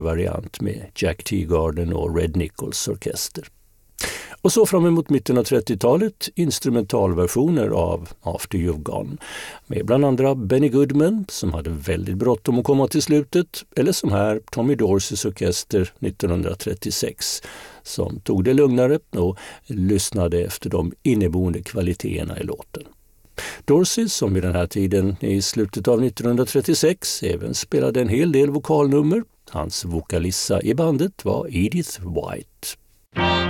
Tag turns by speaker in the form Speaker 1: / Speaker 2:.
Speaker 1: variant med Jack Teagarden och Red Nichols orkester. Och så fram emot mitten av 30-talet instrumentalversioner av After You've Gone med bland andra Benny Goodman som hade väldigt bråttom att komma till slutet, eller som här Tommy Dorseys orkester 1936 som tog det lugnare och lyssnade efter de inneboende kvaliteterna i låten. Dorsey, som vid den här tiden i slutet av 1936 även spelade en hel del vokalnummer. Hans vokalissa i bandet var Edith White.